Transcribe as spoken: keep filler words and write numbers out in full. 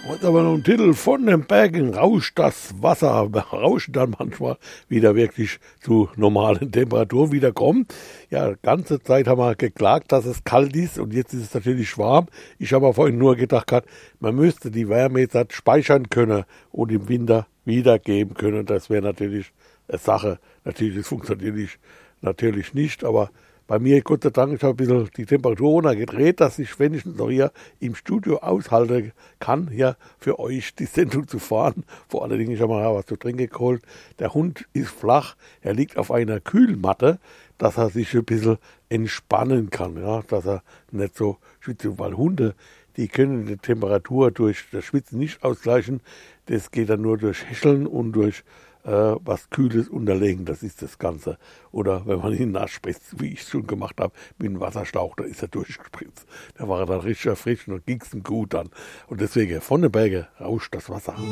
Und aber noch ein Titel: Von den Bergen rauscht das Wasser, rauschen dann manchmal wieder wirklich zu normalen Temperaturen wieder kommt. Ja, ganze Zeit haben wir geklagt, dass es kalt ist und jetzt ist es natürlich warm. Ich habe vorhin nur gedacht, man müsste die Wärme jetzt halt speichern können und im Winter wiedergeben können. Das wäre natürlich eine Sache. Natürlich, das funktioniert nicht, natürlich nicht, aber bei mir, Gott sei Dank, ich habe ein bisschen die Temperatur runtergedreht, dass ich wenigstens noch hier im Studio aushalten kann, hier für euch die Sendung zu fahren. Vor allen Dingen, ich habe mal was zu trinken geholt. Der Hund ist flach, er liegt auf einer Kühlmatte, dass er sich ein bisschen entspannen kann, ja, dass er nicht so schwitzt, weil Hunde, die können die Temperatur durch das Schwitzen nicht ausgleichen. Das geht dann nur durch Häscheln und durch äh, was Kühles unterlegen, das ist das Ganze. Oder wenn man ihn nachspritzt, wie ich es schon gemacht habe, mit einem Wasserschlauch, da ist er durchgespritzt. Da war er dann richtig frisch und ging es ihm gut dann. Und deswegen, von den Bergen rauscht das Wasser.